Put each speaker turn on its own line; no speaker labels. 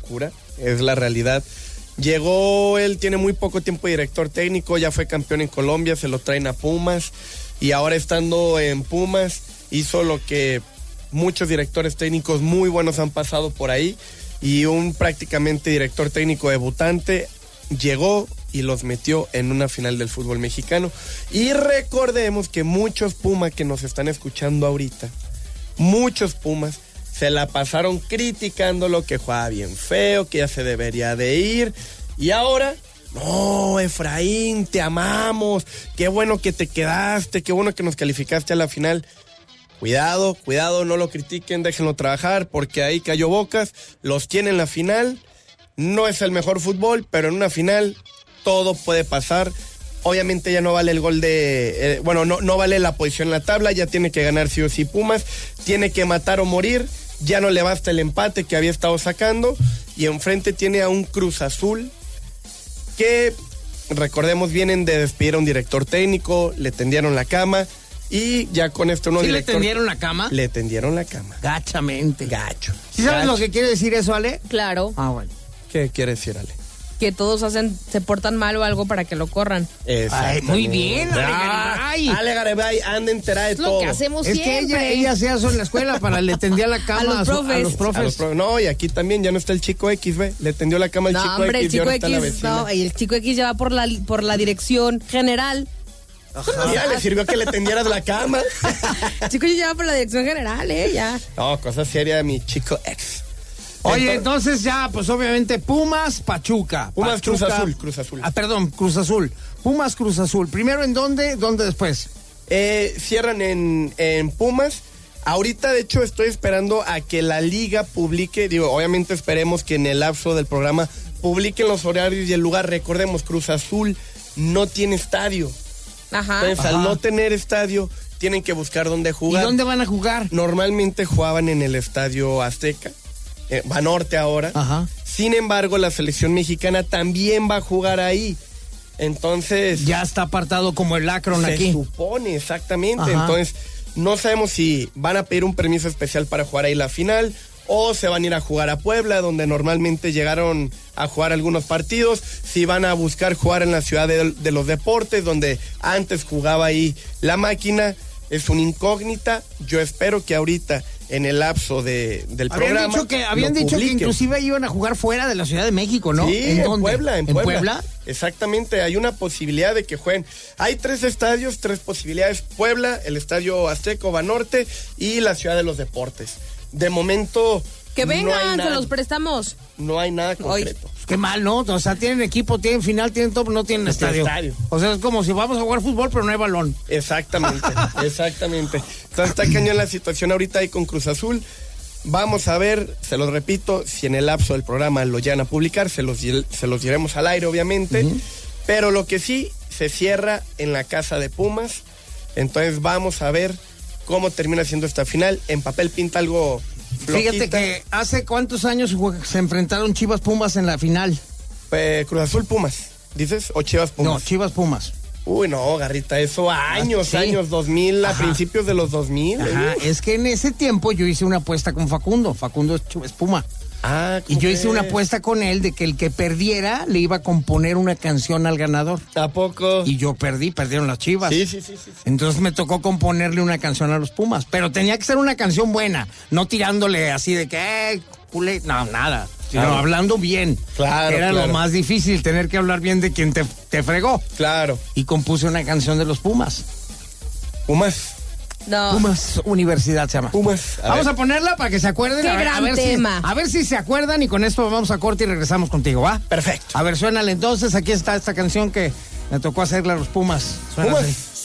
locura, es la realidad. Llegó, él tiene muy poco tiempo de director técnico, ya fue campeón en Colombia, se lo traen a Pumas y ahora estando en Pumas hizo lo que muchos directores técnicos muy buenos han pasado por ahí y un prácticamente director técnico debutante llegó y los metió en una final del fútbol mexicano. Y recordemos que muchos Pumas que nos están escuchando ahorita, muchos Pumas se la pasaron criticándolo, que jugaba bien feo, que ya se debería de ir. Y ahora, no, Efraín, te amamos. Qué bueno que te quedaste, qué bueno que nos calificaste a la final. Cuidado, no lo critiquen, déjenlo trabajar, porque ahí cayó Bocas, los tiene en la final. No es el mejor fútbol, pero en una final todo puede pasar. Obviamente ya no vale el gol de... no vale la posición en la tabla, ya tiene que ganar sí o sí Pumas, tiene que matar o morir. Ya no le basta el empate que había estado sacando y enfrente tiene a un Cruz Azul que, recordemos, vienen de despedir a un director técnico, le tendieron la cama y ya con esto no...
¿Sí director, le tendieron la cama?
Le tendieron la cama.
Gachamente.
Gacho.
¿Sí sabes lo que quiere decir eso, Ale?
Claro.
Ah, bueno.
¿Qué quiere decir, Ale?
Que todos se portan mal o algo para que lo corran.
Ay, muy bien, Ale Garibay.
Ale Garibay, anda enterada de
es
todo.
Lo que hacemos
es
siempre.
Que ella hacía eso en la escuela, le tendía la cama a los profes.
No, y aquí también ya no está el chico X, ve. Le tendió la cama al chico
hombre,
X.
El chico
y ahora está la
X,
vecina.
no, y el chico X ya va por la dirección general.
Ajá. Ya le sirvió que le tendieras la cama.
El chico ya va por la dirección general, ya.
No, cosa seria de mi chico X.
Oye, entonces ya, pues obviamente Pumas, Pachuca.
Pumas, Pachuca, Cruz Azul.
Perdón, Cruz Azul. Pumas, Cruz Azul. ¿Primero en dónde? ¿Dónde después?
Cierran en Pumas. Ahorita, de hecho, estoy esperando a que la liga publique, obviamente esperemos que en el lapso del programa publiquen los horarios y el lugar. Recordemos, Cruz Azul no tiene estadio.
Ajá.
Entonces, al no tener estadio, tienen que buscar dónde jugar.
¿Y dónde van a jugar?
Normalmente jugaban en el Estadio Azteca. Banorte ahora.
Ajá.
Sin embargo, la selección mexicana también va a jugar ahí. Entonces...
Ya está apartado como el Akron aquí.
Se supone, exactamente.
Ajá.
Entonces, no sabemos si van a pedir un permiso especial para jugar ahí la final o se van a ir a jugar a Puebla, donde normalmente llegaron a jugar algunos partidos. Si van a buscar jugar en la Ciudad de los Deportes, donde antes jugaba ahí la máquina. Es una incógnita. Yo espero que ahorita, en el lapso del programa...
Habían dicho que inclusive iban a jugar fuera de la Ciudad de México, ¿no?
Sí, ¿En
Puebla.
¿En Puebla? Exactamente, hay una posibilidad de que jueguen. Hay 3 estadios, 3 posibilidades. Puebla, el Estadio Azteca, Banorte y la Ciudad de los Deportes. De momento...
Que vengan, se los prestamos.
No hay nada concreto.
Qué mal, ¿no? O sea, tienen equipo, tienen final, tienen top, no tienen estadio. O sea, es como si vamos a jugar fútbol, pero no hay balón.
Exactamente, exactamente. Entonces está cañón la situación ahorita ahí con Cruz Azul. Vamos a ver, se los repito, si en el lapso del programa lo llegan a publicar, se los diremos al aire, obviamente. Uh-huh. Pero lo que sí, se cierra en la casa de Pumas. Entonces vamos a ver cómo termina siendo esta final. En papel pinta algo... flojita.
Fíjate que hace cuántos años se enfrentaron Chivas Pumas en la final.
Cruz Azul Pumas, ¿dices? ¿O Chivas Pumas?
No, Chivas Pumas.
Uy, no, Garrita, eso años, 2000, a principios de los 2000.
Ajá, es que en ese tiempo yo hice una apuesta con Facundo. Facundo es Puma. Y yo hice una apuesta con él de que el que perdiera le iba a componer una canción al ganador.
¿A poco?
Y yo perdieron las Chivas.
Sí.
Entonces me tocó componerle una canción a los Pumas, pero tenía que ser una canción buena, no tirándole así de que, culé, no, nada, sino hablando bien.
Claro,
Era lo más difícil, tener que hablar bien de quien te fregó.
Claro.
Y compuse una canción de los Pumas.
¿Pumas?
No.
Pumas Universidad se llama.
Pumas.
Vamos a ponerla para que se acuerden.
Qué gran tema.
A ver si se acuerdan y con esto vamos a corte y regresamos contigo, ¿va?
Perfecto.
A ver, suénale entonces. Aquí está esta canción que me tocó hacerle a los Pumas. Suena
Pumas.
así.